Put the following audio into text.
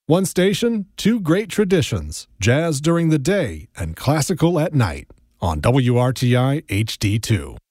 One station, two great traditions, jazz during the day and classical at night on WRTI HD2.